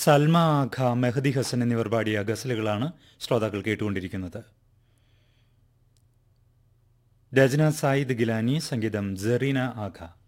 സൽമ ആഖ, മെഹദി ഹസൻ എന്നിവർ പാടിയ ഗസലുകളാണ് ശ്രോതാക്കൾ കേട്ടുകൊണ്ടിരിക്കുന്നത്. രചന സായിദ് ഗിലാനി, സംഗീതം സെറീന ആഖ.